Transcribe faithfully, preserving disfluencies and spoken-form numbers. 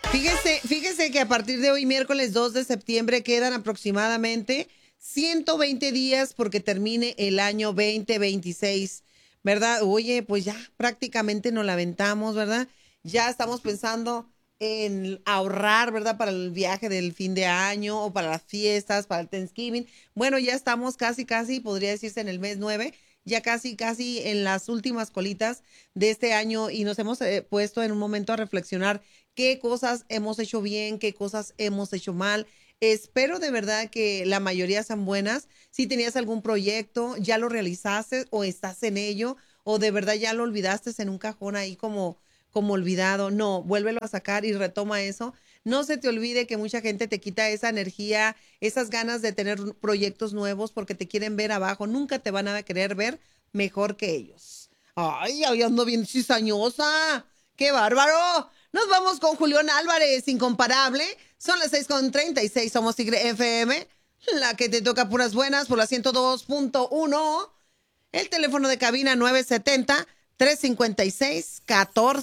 Fíjese, fíjese que a partir de hoy, miércoles dos de septiembre, quedan aproximadamente ciento veinte días porque termine el año veinte veintiséis, ¿verdad? Oye, pues ya prácticamente nos la aventamos, ¿verdad? Ya estamos pensando en ahorrar, ¿verdad? Para el viaje del fin de año o para las fiestas, para el Thanksgiving. Bueno, ya estamos casi, casi, podría decirse en el mes nueve, ya casi, casi en las últimas colitas de este año y nos hemos eh, puesto en un momento a reflexionar qué cosas hemos hecho bien, qué cosas hemos hecho mal. Espero de verdad que la mayoría sean buenas. Si tenías algún proyecto, ya lo realizaste o estás en ello, o de verdad ya lo olvidaste en un cajón ahí como, como olvidado. No, vuélvelo a sacar y retoma eso. No se te olvide que mucha gente te quita esa energía, esas ganas de tener proyectos nuevos porque te quieren ver abajo. Nunca te van a querer ver mejor que ellos. Ay, hoy ando bien cizañosa. ¡Qué bárbaro! Nos vamos con Julián Álvarez, incomparable. Son las seis con treinta y seis, somos Tigre F M, la que te toca puras buenas por la ciento dos punto uno. El teléfono de cabina nueve siete cero, tres cinco seis, uno cuatro